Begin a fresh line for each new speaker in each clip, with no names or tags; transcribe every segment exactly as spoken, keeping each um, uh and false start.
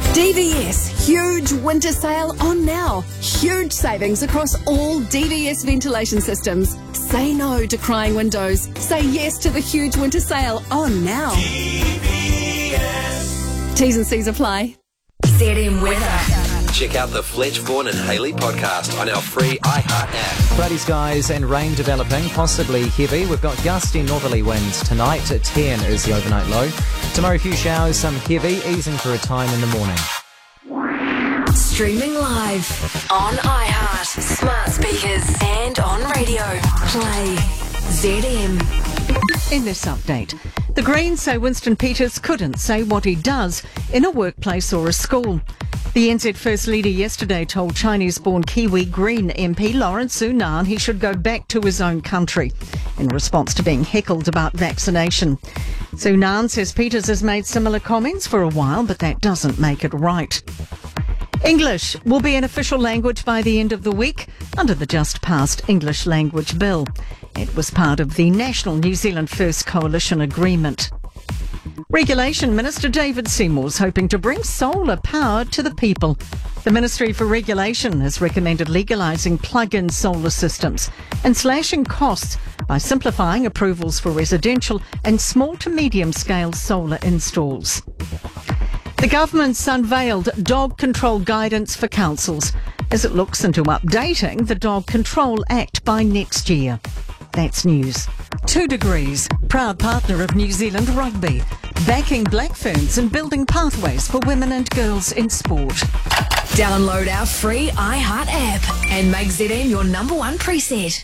D V S, huge winter sale on now. Huge savings across all D V S ventilation systems. Say no to crying windows. Say yes to the huge winter sale on now.
D V S.
T's and C's apply.
Z M Weather.
Check out the Fletch, Vaughan and Haley podcast on our free iHeart app.
Cloudy skies and rain developing, possibly heavy. We've got gusty northerly winds tonight. At ten is the overnight low. Tomorrow, a few showers, some heavy, easing for a time in the morning.
Streaming live on iHeart, smart speakers and on radio. Play Z M.
In this update, the Greens say Winston Peters couldn't say what he does in a workplace or a school. The N Z First Leader yesterday told Chinese-born Kiwi Green M P Lawrence Sunan he should go back to his own country in response to being heckled about vaccination. Sunan says Peters has made similar comments for a while, but that doesn't make it right. English will be an official language by the end of the week under the just-passed English Language Bill. It was part of the National New Zealand First Coalition Agreement. Regulation Minister David Seymour's hoping to bring solar power to the people. The Ministry for Regulation has recommended legalising plug-in solar systems and slashing costs by simplifying approvals for residential and small to medium-scale solar installs. The government's unveiled dog control guidance for councils as it looks into updating the Dog Control Act by next year. That's news. Two Degrees, proud partner of New Zealand Rugby, backing black ferns and building pathways for women and girls in sport.
Download our free iHeart app and make Z M your number one preset.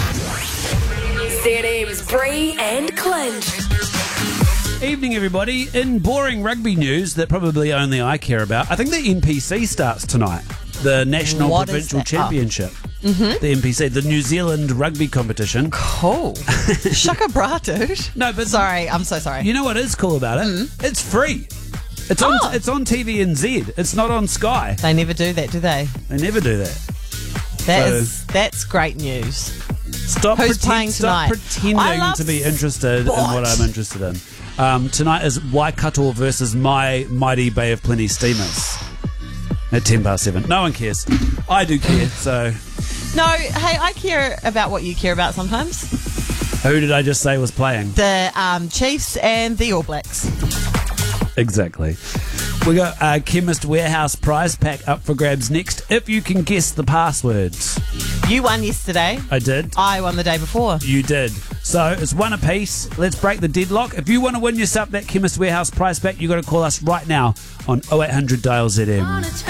Z M's Bree and Clint.
Evening, everybody. In boring rugby news that probably only I care about, I think the N P C starts tonight. The National
What is
Provincial
that?
Championship.
Oh. Mm-hmm.
The N P C, the New Zealand Rugby Competition.
Cool. Shaka bra, dude.
No, but
Sorry, I'm so sorry.
you know what is cool about it?
Mm.
It's free. It's on.
Oh.
It's on T V N Z. It's not on Sky.
They never do that, do they?
They never do that.
That
So-
is, that's great news.
Stop,
Who's
pretend-
playing
stop
tonight? I
pretending
love
to be interested in what
sport.
I'm interested in. Um, tonight is Waikato versus my mighty Bay of Plenty Steamers at ten past seven. No one cares. I do care. So
No, hey, I care about what you care about sometimes.
who did I just say was playing?
The um, Chiefs and the All Blacks.
Exactly. We got a Chemist Warehouse prize pack up for grabs next. If you can guess the passwords.
You won yesterday.
I did.
I won the day before.
You did. So it's one apiece. Let's break the deadlock. If you want to win yourself that Chemist Warehouse prize pack, you got to call us right now on oh eight hundred dial Z M.